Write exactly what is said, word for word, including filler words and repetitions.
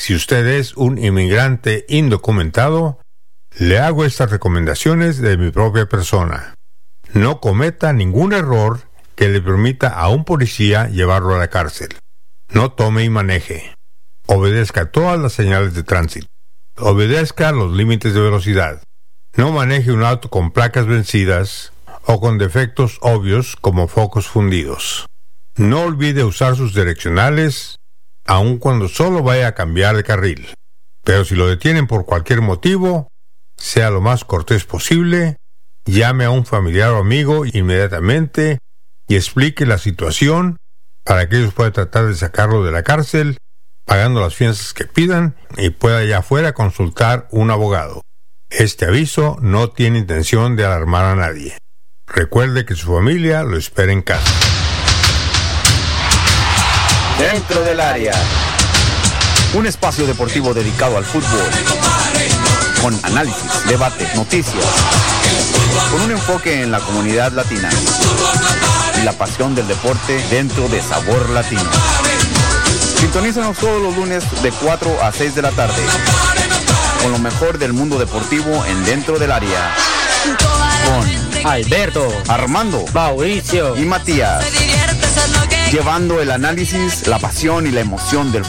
Si usted es un inmigrante indocumentado, le hago estas recomendaciones de mi propia persona. No cometa ningún error que le permita a un policía llevarlo a la cárcel. No tome y maneje. Obedezca todas las señales de tránsito. Obedezca los límites de velocidad. No maneje un auto con placas vencidas o con defectos obvios como focos fundidos. No olvide usar sus direccionales, aun cuando solo vaya a cambiar de carril. Pero si lo detienen por cualquier motivo, sea lo más cortés posible, llame a un familiar o amigo inmediatamente y explique la situación para que ellos puedan tratar de sacarlo de la cárcel, pagando las fianzas que pidan y pueda allá afuera consultar un abogado. Este aviso no tiene intención de alarmar a nadie. Recuerde que su familia lo espera en casa. Dentro del área. Un espacio deportivo dedicado al fútbol. Con análisis, debate, noticias. Con un enfoque en la comunidad latina. Y la pasión del deporte dentro de Sabor Latino. Sintonízanos todos los lunes de cuatro a seis de la tarde. Con lo mejor del mundo deportivo en Dentro del Área. Con Alberto, Armando, Mauricio y Matías. Llevando el análisis, la pasión y la emoción del fútbol.